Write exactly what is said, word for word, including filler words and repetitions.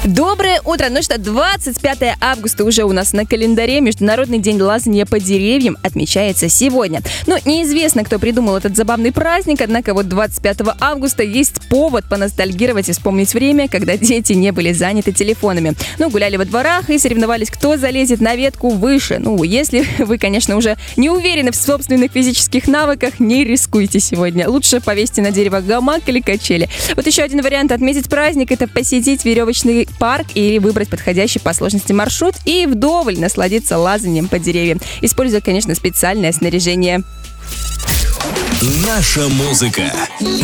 Доброе утро! Ну что, двадцать пятое августа уже у нас на календаре. Международный день лазанья по деревьям отмечается сегодня. Ну, неизвестно, кто придумал этот забавный праздник, однако вот двадцать пятого августа есть повод поностальгировать и вспомнить время, когда дети не были заняты телефонами. Ну, гуляли во дворах и соревновались, кто залезет на ветку выше. Ну, если вы, конечно, уже не уверены в собственных физических навыках, не рискуйте сегодня. Лучше повесьте на дерево гамак или качели. Вот еще один вариант отметить праздник – это посетить веревочный парк или выбрать подходящий по сложности маршрут и вдоволь насладиться лазанием по деревьям. Используя, конечно, специальное снаряжение. Наша музыка.